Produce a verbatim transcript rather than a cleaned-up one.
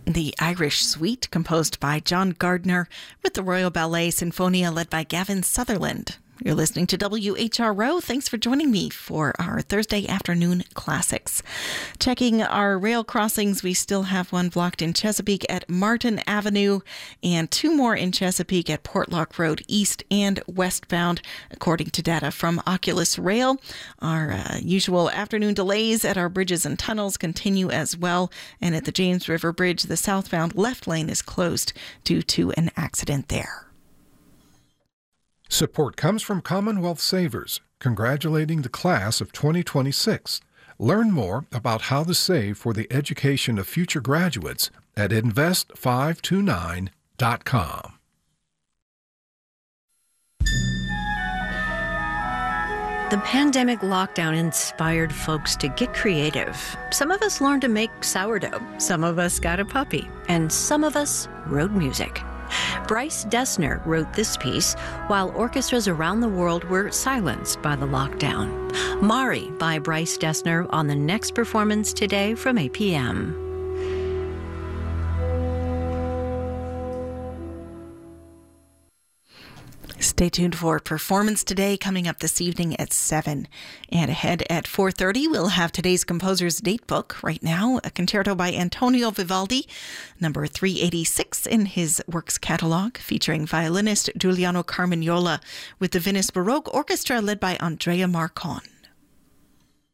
The Irish Suite, composed by John Gardner, with the Royal Ballet Sinfonia led by Gavin Sutherland. You're listening to W H R O. Thanks for joining me for our Thursday afternoon classics. Checking our rail crossings, we still have one blocked in Chesapeake at Martin Avenue and two more in Chesapeake at Portlock Road east and westbound, according to data from Oculus Rail. Our uh, usual afternoon delays at our bridges and tunnels continue as well. And at the James River Bridge, the southbound left lane is closed due to an accident there. Support comes from Commonwealth Savers, congratulating the class of twenty twenty-six. Learn more about how to save for the education of future graduates at invest five two nine dot com. The pandemic lockdown inspired folks to get creative. Some of us learned to make sourdough, some of us got a puppy, and some of us wrote music. Bryce Dessner wrote this piece while orchestras around the world were silenced by the lockdown. Mari by Bryce Dessner on the next performance today from eight p.m. Stay tuned for Performance Today coming up this evening at seven. And ahead at four thirty, we'll have today's composer's date book. Right now, a concerto by Antonio Vivaldi, number three eighty-six in his works catalog, featuring violinist Giuliano Carmignola with the Venice Baroque Orchestra led by Andrea Marcon.